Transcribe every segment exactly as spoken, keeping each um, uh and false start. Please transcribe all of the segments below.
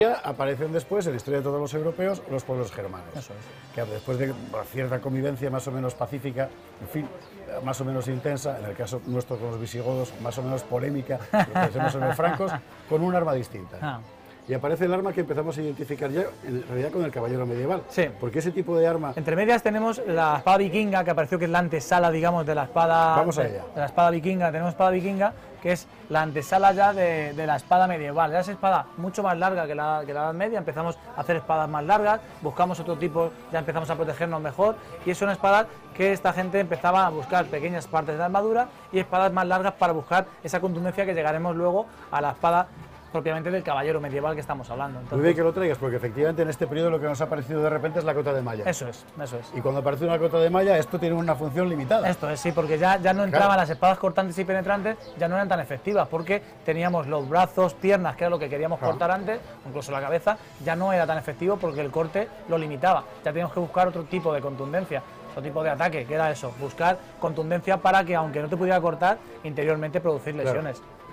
Aparecen después, en la historia de todos los europeos, los pueblos germanos. Eso es. Que después de cierta convivencia más o menos pacífica, en fin, más o menos intensa, en el caso nuestro con los visigodos, más o menos polémica, lo que hacemos en los francos, con un arma distinta. Ah. Y aparece el arma que empezamos a identificar ya, en realidad, con el caballero medieval. Sí. Porque ese tipo de arma... Entre medias tenemos la espada vikinga, que apareció que es la antesala, digamos, de la espada... Vamos a de, ella. De la espada vikinga. Tenemos espada vikinga, que es la antesala ya de, de la espada medieval. Es espada mucho más larga que la, que la Edad Media, empezamos a hacer espadas más largas, buscamos otro tipo, ya empezamos a protegernos mejor, y es una espada que esta gente empezaba a buscar pequeñas partes de la armadura y espadas más largas para buscar esa contundencia que llegaremos luego a la espada propiamente del caballero medieval que estamos hablando. Entonces, muy bien que lo traigas, porque efectivamente en este periodo lo que nos ha aparecido de repente es la cota de malla. Eso es, eso es. Y cuando aparece una cota de malla, esto tiene una función limitada. Esto es, sí, porque ya, ya no entraban claro. Las espadas cortantes y penetrantes, ya no eran tan efectivas, porque teníamos los brazos, piernas, que era lo que queríamos claro. cortar antes, incluso la cabeza, ya no era tan efectivo porque el corte lo limitaba. Ya teníamos que buscar otro tipo de contundencia, otro tipo de ataque, que era eso, buscar contundencia para que, aunque no te pudiera cortar, interiormente producir lesiones. Claro.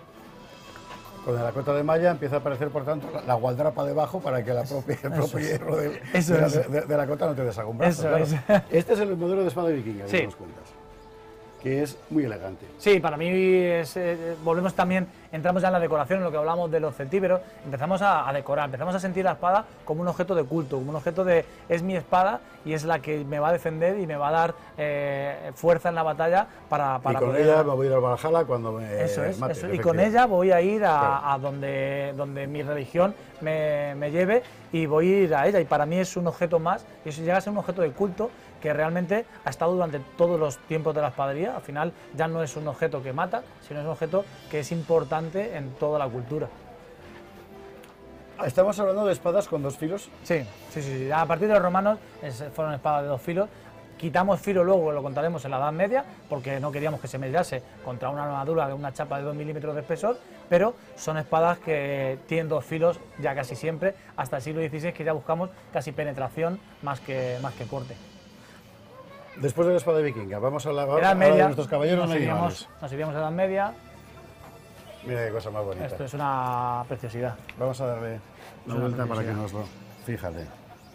Con la cota de malla empieza a aparecer, por tanto, la, la gualdrapa debajo para que la propia, el propio hierro de, de, la, de, de la cota no te deshaga un brazo. Claro. Es. Este es el modelo de espada vikinga que sí. nos cuentas, que es muy elegante. Sí, para mí es, eh, volvemos también, entramos ya en la decoración, en lo que hablamos de los celtíberos, empezamos a, a decorar, empezamos a sentir la espada como un objeto de culto, como un objeto de, es mi espada y es la que me va a defender y me va a dar eh, fuerza en la batalla para, para y con poder... ella me voy a ir al Valhalla cuando me eso es, mate. Eso, y con ella voy a ir a, claro. a donde, donde mi religión me, me lleve y voy a ir a ella, y para mí es un objeto más, y eso llega a ser un objeto de culto que realmente ha estado durante todos los tiempos de la espadería. Al final ya no es un objeto que mata, sino es un objeto que es importante en toda la cultura. ¿Estamos hablando de espadas con dos filos? Sí, sí, sí, sí. A partir de los romanos es, fueron espadas de dos filos. Quitamos filo luego, lo contaremos en la Edad Media, porque no queríamos que se mediase contra una armadura de una chapa de dos milímetros de espesor, pero son espadas que tienen dos filos ya casi siempre, hasta el siglo dieciséis, que ya buscamos casi penetración más que, más que corte. Después de la espada vikinga, vamos a la Edad Media, de nuestros caballeros nos iríamos, nos iríamos a Edad Media. Mira qué cosa más bonita. Esto es una preciosidad. Vamos a darle una vuelta para que nos lo... Fíjate.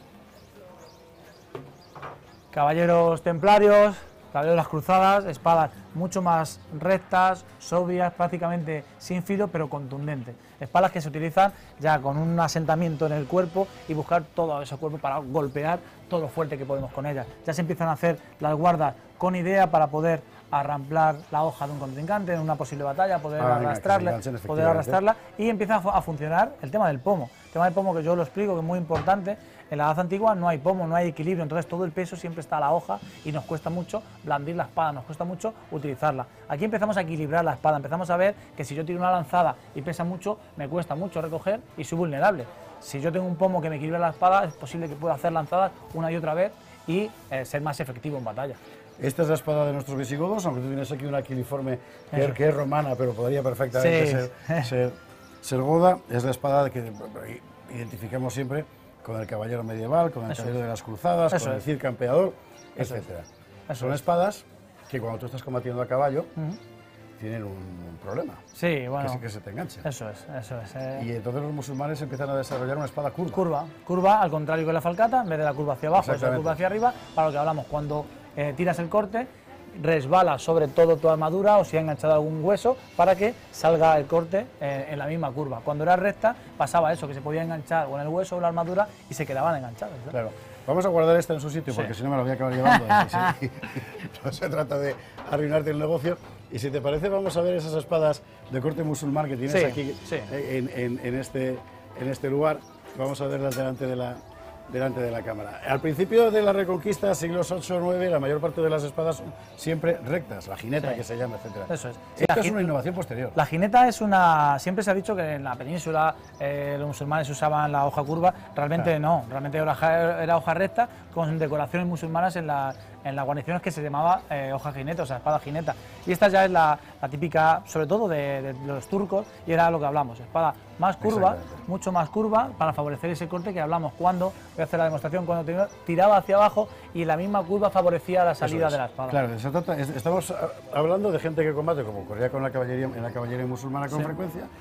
Caballeros templarios, caballeros de las cruzadas, espadas mucho más rectas, sobrias, prácticamente sin filo, pero contundentes. Espadas que se utilizan ya con un asentamiento en el cuerpo y buscar todo ese cuerpo para golpear todo lo fuerte que podemos con ellas. Ya se empiezan a hacer las guardas con idea para poder arramplar la hoja de un contrincante en una posible batalla, poder ah, arrastrarla, venga, poder arrastrarla y empieza a funcionar el tema del pomo. El tema del pomo, que yo lo explico, que es muy importante. En la edad antigua no hay pomo, no hay equilibrio, entonces todo el peso siempre está a la hoja y nos cuesta mucho blandir la espada, nos cuesta mucho utilizarla. Aquí empezamos a equilibrar la espada, empezamos a ver que si yo tiro una lanzada y pesa mucho, me cuesta mucho recoger y soy vulnerable. Si yo tengo un pomo que me equilibra la espada, es posible que pueda hacer lanzadas una y otra vez y eh, ser más efectivo en batalla. Esta es la espada de nuestros visigodos, aunque tú tienes aquí una quiliforme que es, que es romana, pero podría perfectamente sí. ser, ser, ser goda. Es la espada que identificamos siempre con el caballero medieval, con el Eso caballero es. de las cruzadas, Eso con el Cid campeador, etcétera. Son es. espadas que cuando tú estás combatiendo a caballo uh-huh. tienen un, un problema. Sí, bueno. Que es que se te enganchan. Eso es, eso es. Eh. Y entonces los musulmanes empiezan a desarrollar una espada curva. Curva, curva, al contrario que la falcata, en vez de la curva hacia abajo, es la curva hacia arriba, para lo que hablamos, cuando eh, tiras el corte, resbala sobre todo tu armadura o si ha enganchado algún hueso para que salga el corte eh, en la misma curva. Cuando era recta pasaba eso, que se podía enganchar con el hueso o la armadura y se quedaban enganchados, ¿no? Claro. Vamos a guardar esta en su sitio, sí. porque si no me la voy a acabar llevando. y, y, no se trata de arruinarte el negocio. Y si te parece, vamos a ver esas espadas de corte musulmán que tienes sí, aquí sí. En, en, en, este, en este lugar. Vamos a verlas delante de la... delante de la cámara. Al principio de la Reconquista, siglos ocho nueve, la mayor parte de las espadas son siempre rectas, la jineta sí. que se llama, etcétera. Eso es. Sí, Esto es una innovación posterior. La jineta es una... Siempre se ha dicho que en la península eh, los musulmanes usaban la hoja curva, realmente ah. no, realmente era, era hoja recta con decoraciones musulmanas en, la, en las guarniciones que se llamaba eh, hoja jineta, o sea, espada jineta. Y esta ya es la, la típica, sobre todo de, de, de los turcos, y era lo que hablamos, espada más curva, mucho más curva, para favorecer ese corte que hablamos cuando, voy a hacer la demostración, cuando tiraba hacia abajo y la misma curva favorecía la salida de la espada. Claro, se trata, estamos hablando de gente que combate, como ocurría con la caballería, en la caballería musulmana con sí. frecuencia,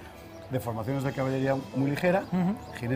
de formaciones de caballería muy ligera, uh-huh.